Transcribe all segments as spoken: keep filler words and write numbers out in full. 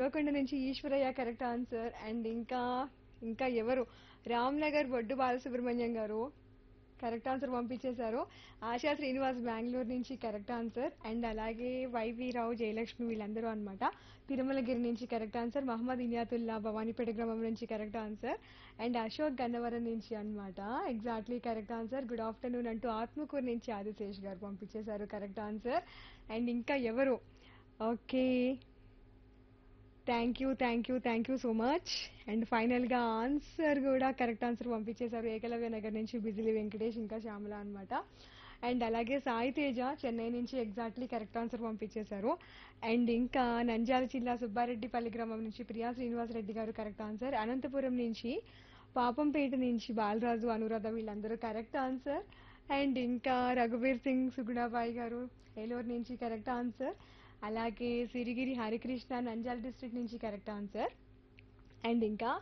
ఉరవకొండ నుంచి Eshwaraiah correct answer. And ఇంకా ఇంకా ఎవరు రామ్నగర్ బొడ్డు బాలసుబ్రహ్మణ్యం గారు కరెక్ట్ ఆన్సర్ పంపించేశారు. ఆశా శ్రీనివాస్ బెంగళూరు నుంచి కరెక్ట్ ఆన్సర్. అండ్ అలాగే వైవి రావు జయలక్ష్మి వీళ్ళందరూ అన్నమాట. తిరుమలగిరి నుంచి కరెక్ట్ ఆన్సర్. మహమ్మద్ ఇనియాతుల్లా భవానీపేట గ్రామం నుంచి correct answer. And Ashok Gannavaram నుంచి అన్నమాట exactly correct answer. Good afternoon అంటూ ఆత్మకూరు నుంచి ఆదిశేష్ గారు పంపించేశారు కరెక్ట్ ఆన్సర్. అండ్ ఇంకా ఎవరు okay thank you thank you thank you so much. And ఫైనల్గా ఆన్సర్ కూడా కరెక్ట్ ఆన్సర్ పంపించేశారు ఏకలవ్య నగర్ నుంచి బిజిలి వెంకటేష్ ఇంకా శ్యామల అన్నమాట. అండ్ అలాగే సాయి తేజ చెన్నై నుంచి ఎగ్జాక్ట్లీ కరెక్ట్ ఆన్సర్ పంపించేశారు. అండ్ ఇంకా నంద్యాల జిల్లా సుబ్బారెడ్డిపల్లి గ్రామం నుంచి ప్రియా శ్రీనివాసరెడ్డి గారు కరెక్ట్ ఆన్సర్. అనంతపురం నుంచి పాపంపేట నుంచి బాలరాజు అనురాధ వీళ్ళందరూ కరెక్ట్ ఆన్సర్. అండ్ ఇంకా రఘువీర్ సింగ్ సుగుణాబాయి గారు ఏలూరు నుంచి కరెక్ట్ ఆన్సర్. అలాగే సిరిగిరి హరికృష్ణ నంద్యాల డిస్ట్రిక్ట్ నుంచి కరెక్ట్ ఆన్సర్. అండ్ ఇంకా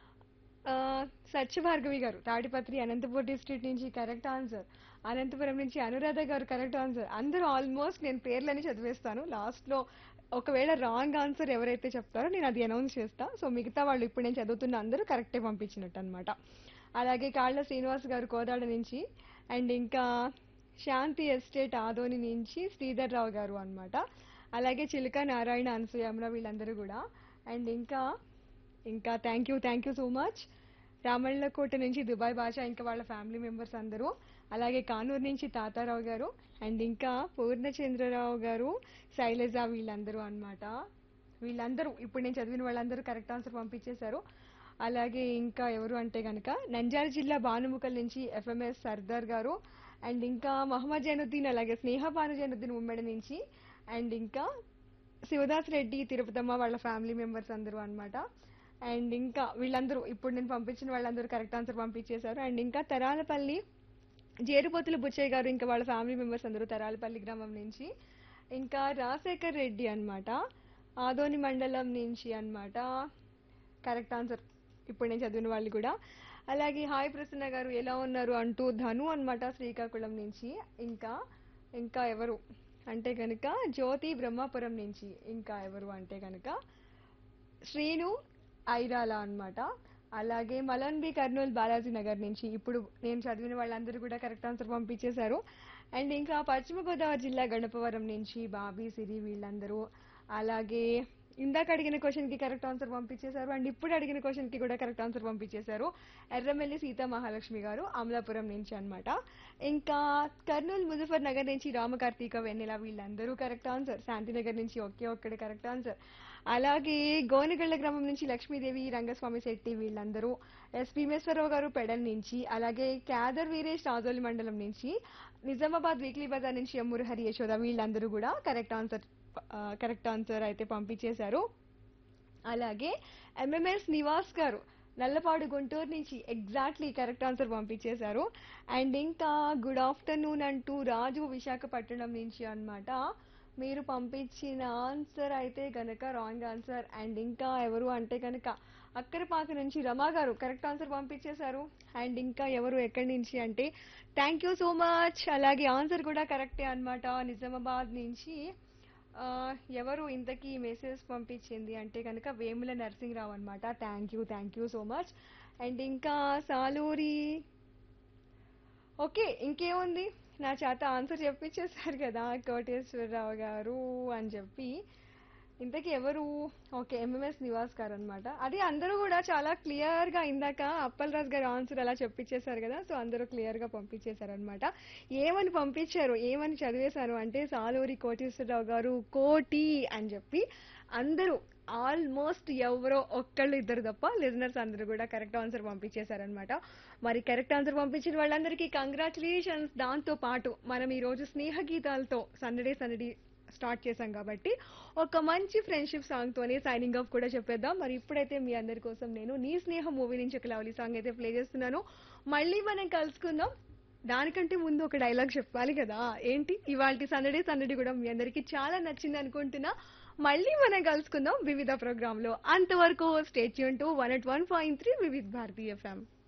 ఆ, సత్య భార్గవి గారు తాడిపత్రి అనంతపూర్ డిస్ట్రిక్ట్ నుంచి కరెక్ట్ ఆన్సర్. అనంతపురం నుంచి అనురాధ గారు కరెక్ట్ ఆన్సర్. అందరూ ఆల్మోస్ట్ నేను పేర్లని చదివేస్తాను లాస్ట్ లో ఒకవేళ రాంగ్ ఆన్సర్ ఎవరైతే చెప్తారో నేను అది అనౌన్స్ చేస్తా. సో మిగతా వాళ్ళు ఇప్పుడు నేను చదువుతున్న అందరూ కరెక్టే పంపించినట్టు అనమాట. అలాగే కాళ్ళ శ్రీనివాస్ గారు కోదాడ నుంచి. అండ్ ఇంకా శాంతి ఎస్టేట్ ఆదోని నుంచి శ్రీధర్ రావు గారు అన్నమాట. అలాగే చిలుక నారాయణ అనసూయమ్మ వీళ్ళందరూ కూడా. అండ్ ఇంకా ఇంకా thank you thank you so much. Ramallakota నుంచి దుబాయ్ భాష ఇంకా వాళ్ళ ఫ్యామిలీ మెంబర్స్ అందరూ. అలాగే కానూరు నుంచి తాతారావు గారు. అండ్ ఇంకా పూర్ణచంద్రరావు గారు శైలజ వీళ్ళందరూ అన్నమాట. వీళ్ళందరూ ఇప్పుడు నేను చదివిన వాళ్ళందరూ కరెక్ట్ ఆన్సర్ పంపించేశారు. అలాగే ఇంకా ఎవరు అంటే గనక నంద్యాల జిల్లా భానుముఖల్ నుంచి ఎఫ్ఎంఎస్ సర్దార్ గారు. అండ్ ఇంకా మహమ్మద్ జైనుద్దీన్ అలాగే స్నేహ భాను జైనుద్దీన్ ఉమ్మడి నుంచి. అండ్ ఇంకా శివదాస్ రెడ్డి తిరుపతమ్మ వాళ్ళ ఫ్యామిలీ మెంబర్స్ అందరూ అన్నమాట. అండ్ ఇంకా వీళ్ళందరూ ఇప్పుడు నేను పంపించిన వాళ్ళందరూ కరెక్ట్ ఆన్సర్ పంపించేశారు. అండ్ ఇంకా తరాలపల్లి జేరుపోతుల బుచ్చయ్య గారు ఇంకా వాళ్ళ ఫ్యామిలీ మెంబర్స్ అందరూ తరాలపల్లి గ్రామం నుంచి. ఇంకా రాజశేఖర్ రెడ్డి అన్నమాట ఆదోని మండలం నుంచి అన్నమాట కరెక్ట్ ఆన్సర్ ఇప్పుడు నేను చదివిన వాళ్ళు కూడా. అలాగే హాయ్ ప్రసన్న గారు ఎలా ఉన్నారు అంటూ ధను అన్నమాట శ్రీకాకుళం నుంచి. ఇంకా ఇంకా ఎవరు అంటే కనుక జ్యోతి బ్రహ్మాపురం నుంచి. ఇంకా ఎవరు అంటే కనుక శ్రీను ఐరాల అన్నమాట. అలాగే మలన్ బి కర్నూలు బాలాజీ నగర్ నుంచి ఇప్పుడు నేను చదివిన వాళ్ళందరూ కూడా కరెక్ట్ ఆన్సర్ పంపించేశారు. అండ్ ఇంకా పశ్చిమ గోదావరి జిల్లా గణపవరం నుంచి బాబీ సిరి వీళ్ళందరూ. అలాగే ఇందాక అడిగిన క్వశ్చన్ కి కరెక్ట్ ఆన్సర్ పంపించేశారు. అండ్ ఇప్పుడు అడిగిన క్వశ్చన్ కి కూడా కరెక్ట్ ఆన్సర్ పంపించేశారు ఎర్రమెల్లి సీతా మహాలక్ష్మి గారు అమలాపురం నుంచి అన్నమాట. ఇంకా కర్నూలు ముజఫర్ నగర్ నుంచి రామకార్తీక వెన్నెల వీళ్ళందరూ కరెక్ట్ ఆన్సర్. శాంతినగర్ నుంచి ఒకే ఒక్కడి కరెక్ట్ ఆన్సర్. అలాగే గోనగళ్ల గ్రామం నుంచి లక్ష్మీదేవి రంగస్వామి శెట్టి వీళ్ళందరూ. ఎస్ భీమేశ్వరరావు గారు పెడల్ నుంచి. అలాగే క్యాదర్ వీరేష్ రాజోలి మండలం నుంచి. నిజామాబాద్ వీక్లీ బజార్ నుంచి ఎం మురహరి యశోద వీళ్ళందరూ కూడా కరెక్ట్ ఆన్సర్ కరెక్ట్ ఆన్సర్ అయితే పంపించేశారు. అలాగే ఎంఎంఎస్ నివాస్ గారు నల్లపాడు గుంటూరు నుంచి ఎగ్జాక్ట్లీ కరెక్ట్ ఆన్సర్ పంపించేశారు. అండ్ ఇంకా గుడ్ ఆఫ్టర్నూన్ అంటూ రాజు విశాఖపట్నం నుంచి అన్నమాట. మీరు పంపించిన ఆన్సర్ అయితే గనక రాంగ్ ఆన్సర్. అండ్ ఇంకా ఎవరు అంటే కనుక అక్కరపాక నుంచి రమా గారు కరెక్ట్ ఆన్సర్ పంపించేశారు. అండ్ ఇంకా ఎవరు ఎక్కడి నుంచి అంటే థ్యాంక్ యూ సో మచ్. అలాగే ఆన్సర్ కూడా కరెక్టే అన్నమాట నిజామాబాద్ నుంచి. ఆ, ఎవరు ఇంతకీ మెసేజ్ పంపించింది అంటే కనుక వేముల నరసింహరావు అన్నమాట. Thank you thank you so much. And ఇంకా సాలూరి ఓకే ఇంకేముంది నా చేత ఆన్సర్ చెప్పించేశారు కదా కోటేశ్వరరావు గారు అని చెప్పి. ఇంతకీ ఎవరు ఓకే ఎంఎంఎస్ నివాస్ గారు అనమాట. అది అందరూ కూడా చాలా క్లియర్ గా ఇందాక అప్పల్ రాజ్ గారు ఆన్సర్ అలా చెప్పించేశారు కదా. సో అందరూ క్లియర్ గా పంపించేశారు అనమాట. ఏమని పంపించారు ఏమని చదివేశారు అంటే సాలూరి కోటేశ్వరరావు గారు కోటి అని చెప్పి అందరూ ఆల్మోస్ట్ ఎవరో ఒక్కళ్ళు ఇద్దరు తప్ప లిజనర్స్ అందరూ కూడా కరెక్ట్ ఆన్సర్ పంపించేశారనమాట. మరి కరెక్ట్ ఆన్సర్ పంపించిన వాళ్ళందరికీ కంగ్రాచులేషన్స్. దాంతో పాటు మనం ఈ రోజు స్నేహ గీతాలతో సందడే సందడి స్టార్ట్ చేశాం కాబట్టి ఒక మంచి ఫ్రెండ్షిప్ సాంగ్ తోనే సైనింగ్ ఆఫ్ కూడా చెప్పేద్దాం. మరి ఇప్పుడైతే మీ అందరి కోసం నేను నీ స్నేహ మూవీ నుంచి ఒక లవ్లీ సాంగ్ అయితే ప్లే చేస్తున్నాను. మళ్ళీ మనం కలుసుకుందాం. దానికంటే ముందు ఒక డైలాగ్ చెప్పాలి కదా. ఏంటి ఇవాళ సందడి సందడి కూడా మీ అందరికి చాలా నచ్చింది అనుకుంటున్నా. మళ్ళీ మనం కలుసుకుందాం వివిధ ప్రోగ్రామ్ లో. అంతవరకు stay tune to one at one point three వివిధ భారతీయ ఎఫ్ఎం.